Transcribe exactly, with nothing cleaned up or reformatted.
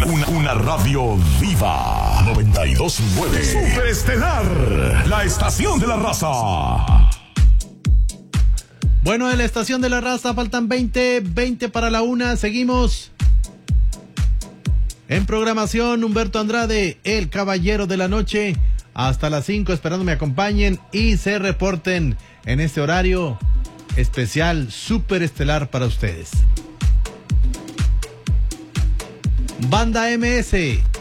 una, una radio viva. noventa y dos punto nueve. Super Estelar, la estación de la raza. Bueno, en la estación de la raza faltan veinte, veinte para la una. Seguimos en programación. Humberto Andrade, el caballero de la noche, hasta las cinco, esperando me acompañen y se reporten en este horario especial Super Estelar para ustedes. Banda M S,